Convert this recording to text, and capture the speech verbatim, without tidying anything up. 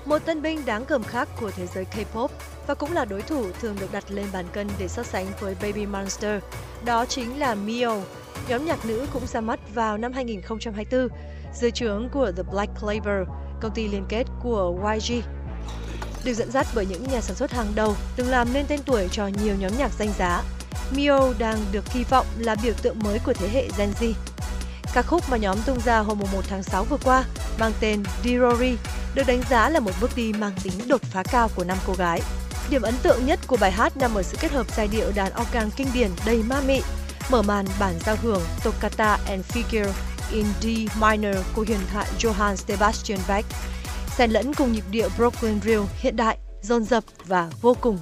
một tân binh đáng gờm khác của thế giới K-pop và cũng là đối thủ thường được đặt lên bàn cân để so sánh với Baby Monster. Đó chính là Mio. Nhóm nhạc nữ cũng ra mắt vào năm hai nghìn không trăm hai mươi tư dưới trướng của The Black Clover, công ty liên kết của Y G. Được dẫn dắt bởi những nhà sản xuất hàng đầu, từng làm nên tên tuổi cho nhiều nhóm nhạc danh giá, Mio đang được kỳ vọng là biểu tượng mới của thế hệ Gen Z. Ca khúc mà nhóm tung ra hôm một tháng sáu vừa qua mang tên Dirori được đánh giá là một bước đi mang tính đột phá cao của năm cô gái. Điểm ấn tượng nhất của bài hát nằm ở sự kết hợp giai điệu đàn organ kinh điển đầy ma mị, mở màn bản giao hưởng Toccata and Fugue in D minor của huyền thoại Johann Sebastian Bach, xen lẫn cùng nhịp điệu Brooklyn Drill hiện đại, dồn dập và vô cùng